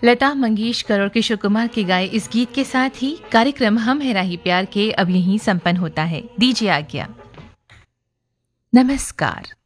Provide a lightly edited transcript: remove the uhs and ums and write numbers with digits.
लता मंगेशकर और किशोर कुमार के गाए इस गीत के साथ ही कार्यक्रम हम है राही प्यार के अब यहीं संपन्न होता है। दीजिए आज्ञा। नमस्कार।